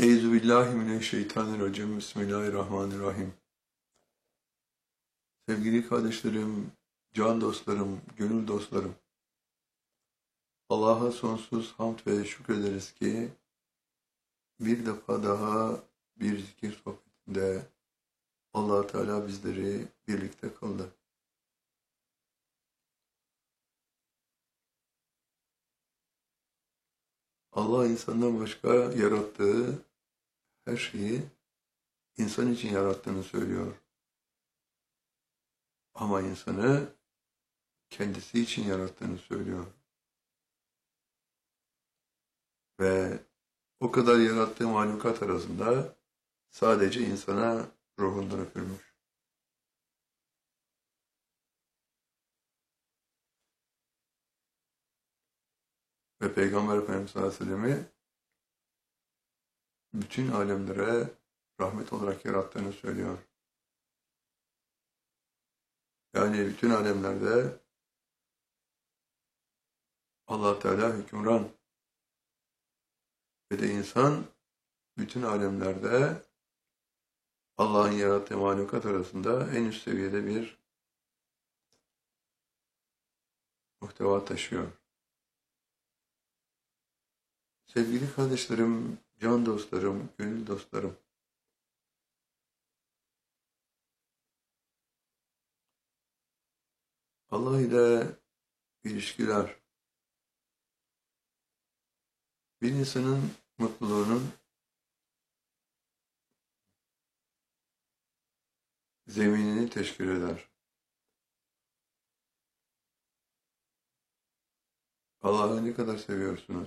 Euzubillahimineşşeytanirracim. Bismillahirrahmanirrahim. Sevgili kardeşlerim, can dostlarım, gönül dostlarım. Allah'a sonsuz hamd ve şükrederiz ki bir defa daha bir zikir sohbetinde Allah Teala bizleri birlikte kıldı. Allah insandan başka yarattığı her şeyi insan için yarattığını söylüyor. Ama insanı kendisi için yarattığını söylüyor. Ve o kadar yarattığı mahlukat arasında sadece insana ruhundan üfürmüş. Ve Peygamber Efendimiz Aleyhisselam'ı bütün alemlere rahmet olarak yarattığını söylüyor. Yani bütün alemlerde Allah Teala hükümran ve de insan bütün alemlerde Allah'ın yarattığı mahlukat arasında en üst seviyede bir muhteva taşıyor. Sevgili kardeşlerim, can dostlarım, gönül dostlarım. Allah ile ilişkiler, bir insanın mutluluğunun zeminini teşkil eder. Allah'ı ne kadar seviyorsunuz?